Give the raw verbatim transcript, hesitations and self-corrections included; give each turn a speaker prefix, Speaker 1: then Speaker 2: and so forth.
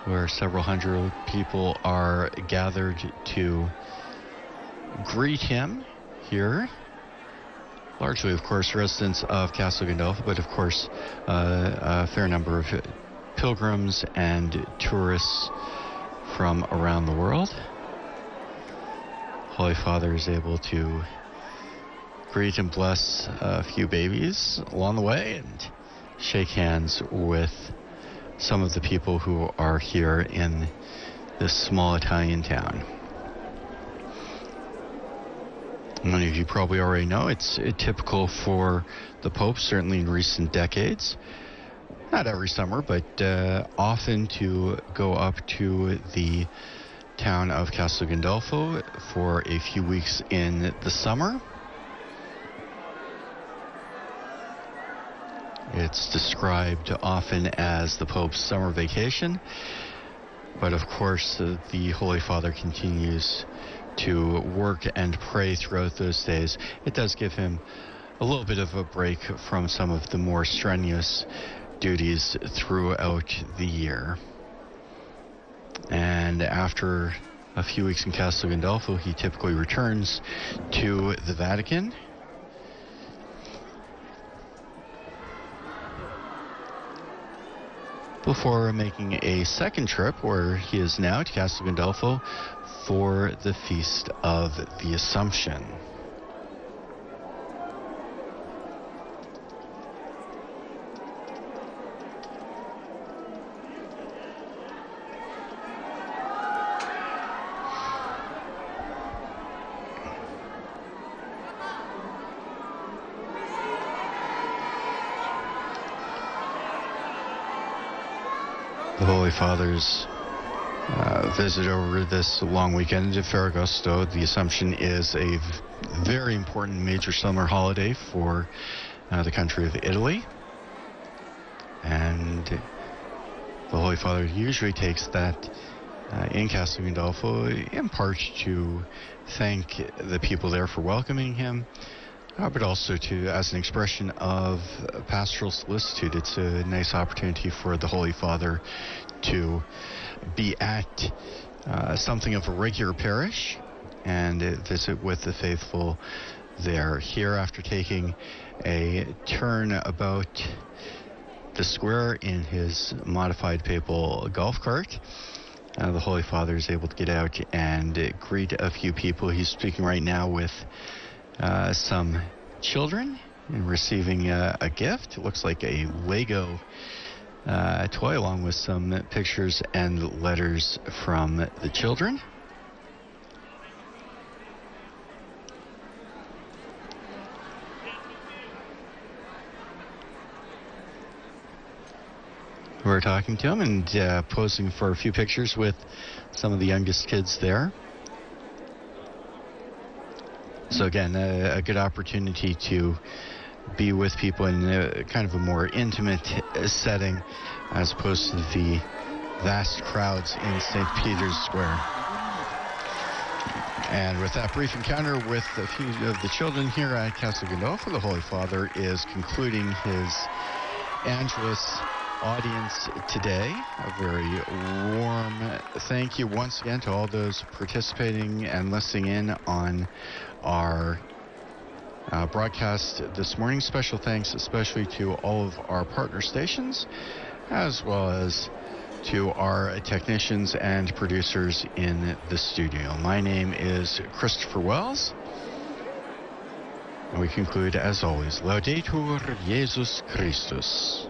Speaker 1: where several hundred people are gathered to greet him here. Largely, of course, residents of Castle Gandolfo, but of course, uh, a fair number of pilgrims and tourists from around the world. Holy Father is able to greet and bless a few babies along the way and shake hands with some of the people who are here in this small Italian town. Many of you probably already know it's uh, typical for the Pope, certainly in recent decades, not every summer, but uh, often to go up to the town of Castel Gandolfo for a few weeks in the summer. It's described often as the Pope's summer vacation, but of course uh, the Holy Father continues to work and pray throughout those days. It does give him a little bit of a break from some of the more strenuous duties throughout the year. And after a few weeks in Castel Gandolfo, he typically returns to the Vatican. Before making a second trip, where he is now, to Castel Gandolfo for the Feast of the Assumption. The Holy Father's uh, visit over this long weekend to Ferragosto. The Assumption is a v- very important major summer holiday for uh, the country of Italy. And the Holy Father usually takes that uh, in Castel Gandolfo, in part to thank the people there for welcoming him, Uh, but also to as an expression of pastoral solicitude. It's a nice opportunity for the Holy Father to be at uh, something of a regular parish and uh, visit with the faithful there. Here, after taking a turn about the square in his modified papal golf cart, uh, the Holy Father is able to get out and uh, greet a few people. He's speaking right now with Uh, some children and receiving uh, a gift. It looks like a Lego uh, toy, along with some pictures and letters from the children. We're talking to him and uh, posing for a few pictures with some of the youngest kids there. So again, a, a good opportunity to be with people in a, kind of a more intimate setting as opposed to the vast crowds in Saint Peter's Square. And with that brief encounter with a few of the children here at Castel Gandolfo, the Holy Father is concluding his Angelus audience today. A very warm thank you once again to all those participating and listening in on our uh, broadcast this morning. Special thanks especially to all of our partner stations, as well as to our technicians and producers in the studio. My name is Christopher Wells, and we conclude as always, Laudetur Jesus Christus.